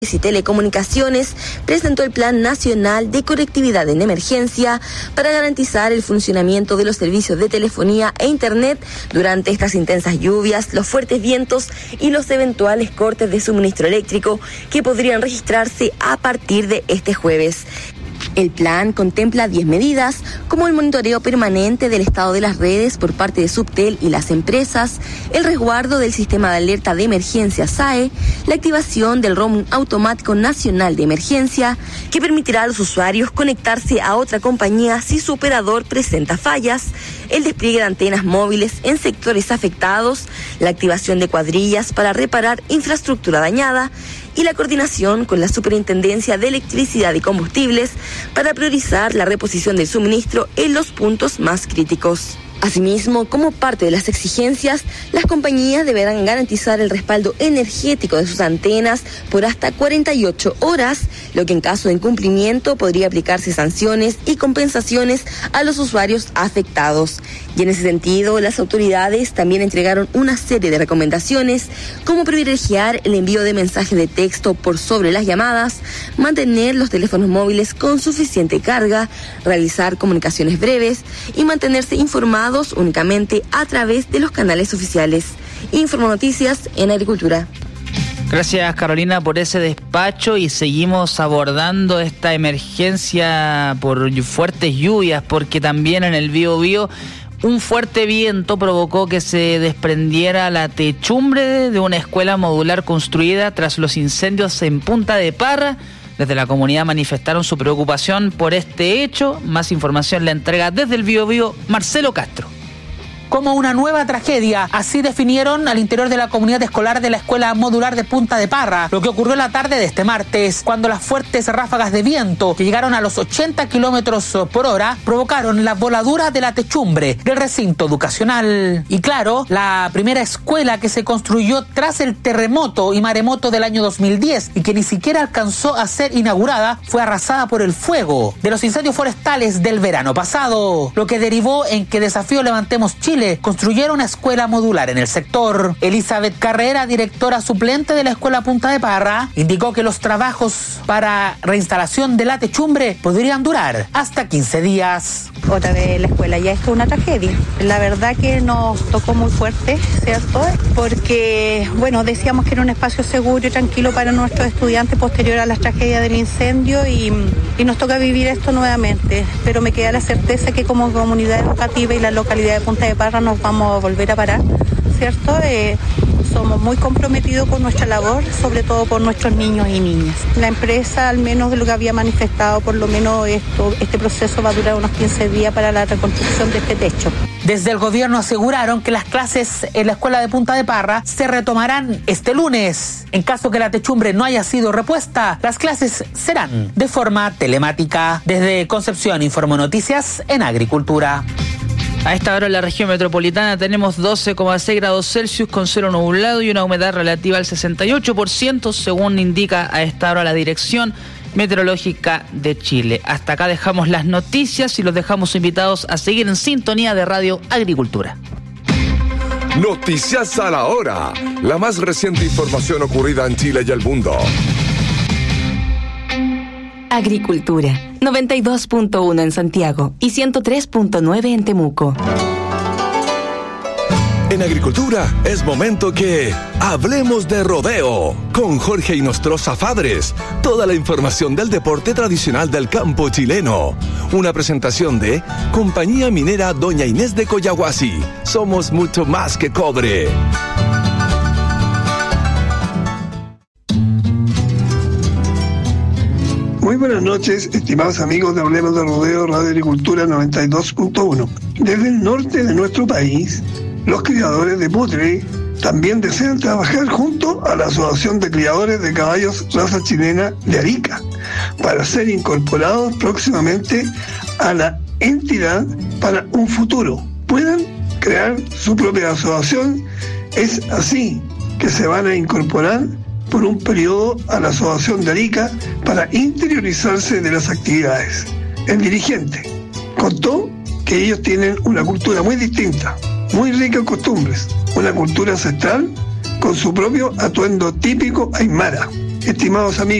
y Telecomunicaciones presentó el Plan Nacional de Conectividad en Emergencia para garantizar el funcionamiento de los servicios de telefonía e Internet durante estas intensas lluvias, los fuertes vientos y los eventuales cortes de suministro eléctrico que podrían registrarse a partir de este jueves. El plan contempla 10 medidas, como el monitoreo permanente del estado de las redes por parte de Subtel y las empresas, el resguardo del sistema de alerta de emergencia SAE, la activación del roaming automático nacional de emergencia, que permitirá a los usuarios conectarse a otra compañía si su operador presenta fallas, el despliegue de antenas móviles en sectores afectados, la activación de cuadrillas para reparar infraestructura dañada, y la coordinación con la Superintendencia de Electricidad y Combustibles para priorizar la reposición del suministro en los puntos más críticos. Asimismo, como parte de las exigencias, las compañías deberán garantizar el respaldo energético de sus antenas por hasta 48 horas, lo que en caso de incumplimiento podría aplicarse sanciones y compensaciones a los usuarios afectados. Y en ese sentido, las autoridades también entregaron una serie de recomendaciones, como privilegiar el envío de mensajes de texto por sobre las llamadas, mantener los teléfonos móviles con suficiente carga, realizar comunicaciones breves y mantenerse informados únicamente a través de los canales oficiales. Informo Noticias en Agricultura. Gracias, Carolina, por ese despacho, y seguimos abordando esta emergencia por fuertes lluvias, porque también en el Biobío un fuerte viento provocó que se desprendiera la techumbre de una escuela modular construida tras los incendios en Punta de Parra. Desde la comunidad manifestaron su preocupación por este hecho. Más información la entrega desde el Biobío Marcelo Castro. Como una nueva tragedia, así definieron al interior de la comunidad escolar de la Escuela Modular de Punta de Parra, lo que ocurrió la tarde de este martes, cuando las fuertes ráfagas de viento, que llegaron a los 80 kilómetros por hora, provocaron la voladura de la techumbre del recinto educacional. Y claro, la primera escuela que se construyó tras el terremoto y maremoto del año 2010 y que ni siquiera alcanzó a ser inaugurada, fue arrasada por el fuego de los incendios forestales del verano pasado, lo que derivó en que Desafío Levantemos Chile construyeron una escuela modular en el sector. Elizabeth Carrera, directora suplente de la Escuela Punta de Parra, indicó que los trabajos para reinstalación de la techumbre podrían durar hasta 15 días. Otra vez la escuela, ya esto es una tragedia. La verdad que nos tocó muy fuerte, ¿cierto? Porque, bueno, decíamos que era un espacio seguro y tranquilo para nuestros estudiantes posterior a las tragedias del incendio y nos toca vivir esto nuevamente. Pero me queda la certeza que como comunidad educativa y la localidad de Punta de Parra nos vamos a volver a parar, ¿cierto? Somos muy comprometidos con nuestra labor, sobre todo por nuestros niños y niñas. La empresa, al menos de lo que había manifestado, por lo menos este proceso va a durar unos 15 días para la reconstrucción de este techo. Desde el gobierno aseguraron que las clases en la escuela de Punta de Parra se retomarán este lunes. En caso que la techumbre no haya sido repuesta, las clases serán de forma telemática. Desde Concepción, informó Noticias en Agricultura. A esta hora en la región metropolitana tenemos 12,6 grados Celsius con cielo nublado y una humedad relativa al 68%, según indica a esta hora la Dirección Meteorológica de Chile. Hasta acá dejamos las noticias y los dejamos invitados a seguir en sintonía de Radio Agricultura. Noticias a la hora, la más reciente información ocurrida en Chile y el mundo. Agricultura, 92.1 en Santiago y 103.9 en Temuco. En Agricultura es momento que hablemos de rodeo con Jorge Inostroza Fadres. Toda la información del deporte tradicional del campo chileno. Una presentación de Compañía Minera Doña Inés de Collahuasi. Somos mucho más que cobre. Muy buenas noches, estimados amigos de Hablemos de Rodeo, Radio Agricultura 92.1. Desde el norte de nuestro país, los criadores de putre también desean trabajar junto a la Asociación de Criadores de Caballos Raza Chilena de Arica para ser incorporados próximamente a la entidad para un futuro. Puedan crear su propia asociación, es así que se van a incorporar por un periodo a la Asociación de Arica para interiorizarse de las actividades. El dirigente contó que ellos tienen una cultura muy distinta, muy rica en costumbres, una cultura ancestral con su propio atuendo típico aymara. estimados amigos.